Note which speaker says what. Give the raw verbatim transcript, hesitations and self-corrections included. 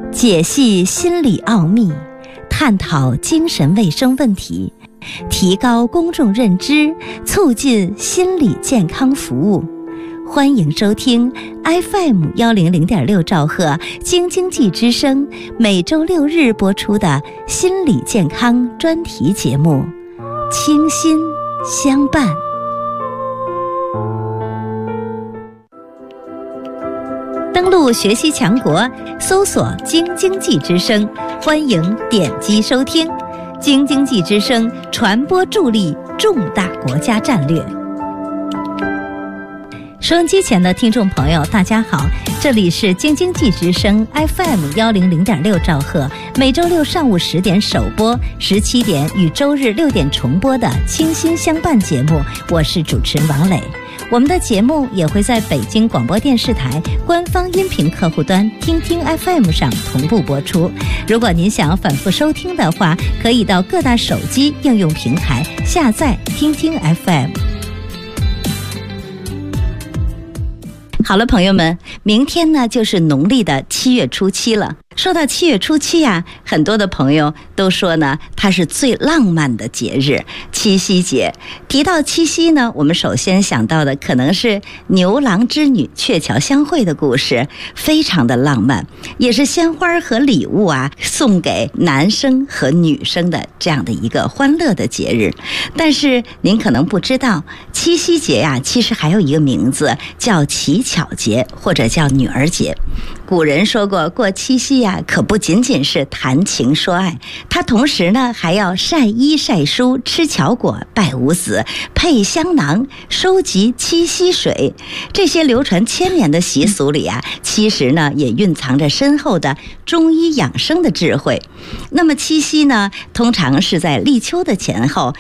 Speaker 1: 解析心理奥秘，探讨精神卫生问题，提高公众认知，促进心理健康服务。欢迎收听 F M 一零零点六兆赫京津冀之声每周六日播出的心理健康专题节目《清心相伴》。登录学习强国，搜索京津冀之声，欢迎点击收听。京津冀之声传播助力重大国家战略。收音机前的听众朋友大家好，这里是京津冀之声 F M 一零零点六兆赫，每周六上午十点首播，十七点与周日六点重播的清心相伴节目，我是主持人王磊。我们的节目也会在北京广播电视台官方音频客户端听听 F M 上同步播出。如果您想反复收听的话，可以到各大手机应用平台下载听听 F M。好了，朋友们，明天呢就是农历的七月初七了。说到七月初七呀、啊，很多的朋友都说呢，它是最浪漫的节日，七夕节。提到七夕呢，我们首先想到的可能是牛郎织女鹊桥相会的故事，非常的浪漫，也是鲜花和礼物啊送给男生和女生的这样的一个欢乐的节日。但是您可能不知道，七夕节呀、啊，其实还有一个名字叫乞巧节，或者叫女儿节。古人说过，过七夕呀、啊，可不仅仅是谈情说爱，它同时呢还要晒衣晒书，吃巧果，拜五子，配香囊，收集七夕水。这些流传千年的习俗里啊，其实呢也蕴藏着深厚的中医养生的智慧。那么七夕呢，通常是在立秋的前后，